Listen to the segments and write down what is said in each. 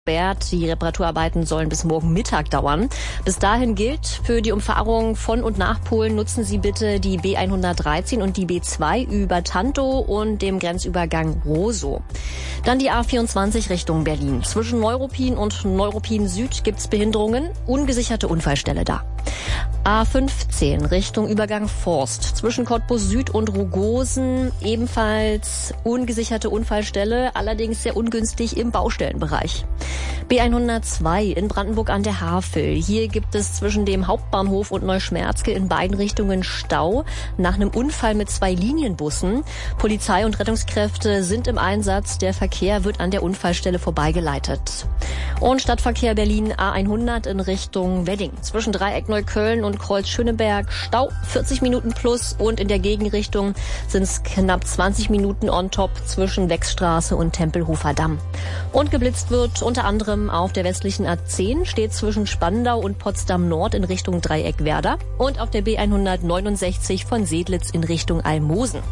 Die Reparaturarbeiten sollen bis morgen Mittag dauern. Bis dahin gilt, für die Umfahrung von und nach Polen nutzen Sie bitte die B113 und die B2 über Tantow und dem Grenzübergang Rosow. Dann die A24 Richtung Berlin. Zwischen Neuruppin und Neuruppin Süd gibt's Behinderungen, ungesicherte Unfallstelle da. A15 Richtung Übergang Forst. Zwischen Cottbus Süd und Rugosen ebenfalls ungesicherte Unfallstelle, allerdings sehr ungünstig im Baustellenbereich. B102 in Brandenburg an der Havel. Hier gibt es zwischen dem Hauptbahnhof und Neuschmerzke in beiden Richtungen Stau nach einem Unfall mit 2 Linienbussen. Polizei und Rettungskräfte sind im Einsatz. Der Verkehr wird an der Unfallstelle vorbeigeleitet. Und Stadtverkehr Berlin A100 in Richtung Wedding. Zwischen Dreieck Neukölln und Kreuz Schöneberg Stau 40 Minuten plus und in der Gegenrichtung sind es knapp 20 Minuten on top zwischen Wechsstraße und Tempelhofer Damm. Und geblitzt wird unter anderem auf der westlichen A10, steht zwischen Spandau und Potsdam Nord in Richtung Dreieck Werder und auf der B169 von Sedlitz in Richtung Almosen.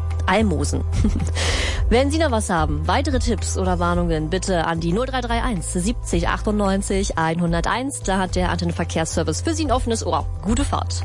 Wenn Sie noch was haben, weitere Tipps oder Warnungen, bitte an die 0331 70 98 101. Da hat der Antenne-Verkehrsservice für Sie ein offenes Ohr. Gute Fahrt.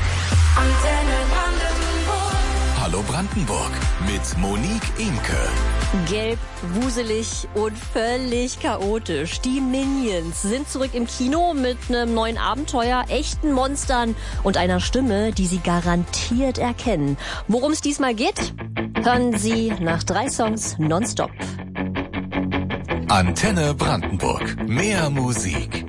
Hallo Brandenburg mit Monique Imke. Gelb, wuselig und völlig chaotisch. Die Minions sind zurück im Kino mit einem neuen Abenteuer, echten Monstern und einer Stimme, die Sie garantiert erkennen. Worum es diesmal geht, hören Sie nach 3 Songs nonstop. Antenne Brandenburg. Mehr Musik.